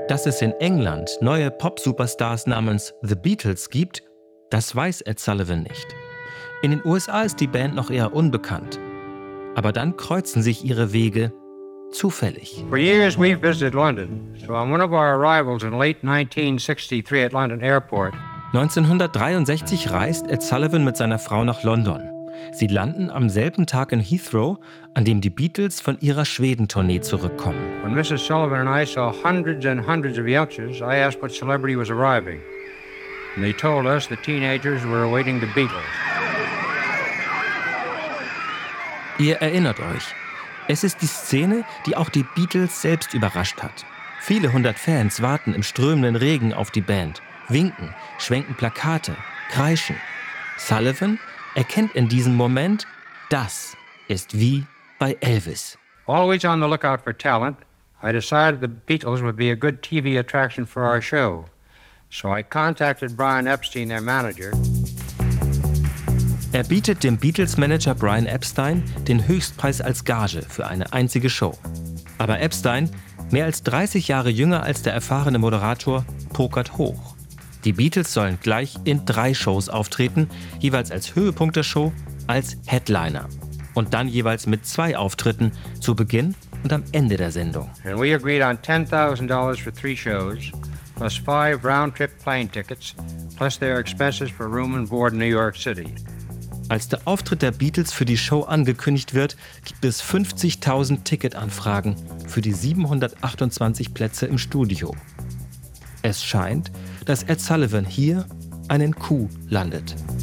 Dass es in England neue Pop-Superstars namens The Beatles gibt, das weiß Ed Sullivan nicht. In den USA ist die Band noch eher unbekannt. Aber dann kreuzen sich ihre Wege zufällig. For years we've visited London. So on one of our arrivals in late 1963 at London Airport. 1963 reist Ed Sullivan mit seiner Frau nach London. Sie landen am selben Tag in Heathrow, an dem die Beatles von ihrer Schweden-Tournee zurückkommen. When Mrs. Sullivan and I saw hundreds and hundreds of youngsters, I asked what celebrity was arriving. And they told us the teenagers were awaiting the Beatles. Ihr erinnert euch, es ist die Szene, die auch die Beatles selbst überrascht hat. Viele hundert Fans warten im strömenden Regen auf die Band, winken, schwenken Plakate, kreischen. Sullivan erkennt in diesem Moment, das ist wie bei Elvis. Always on the lookout for talent, I decided the Beatles would be a good TV attraction for our show. So I contacted Brian Epstein, their manager. Er bietet dem Beatles-Manager Brian Epstein den Höchstpreis als Gage für eine einzige Show. Aber Epstein, mehr als 30 Jahre jünger als der erfahrene Moderator, pokert hoch. Die Beatles sollen gleich in 3 Shows auftreten, jeweils als Höhepunkt der Show, als Headliner. Und dann jeweils mit 2 Auftritten zu Beginn und am Ende der Sendung. And we agreed on $10,000 for 3 shows, plus 5 round-trip plane tickets, plus their expenses for room and board in New York City. Als der Auftritt der Beatles für die Show angekündigt wird, gibt es 50.000 Ticketanfragen für die 728 Plätze im Studio. Es scheint, dass Ed Sullivan hier einen Coup landet.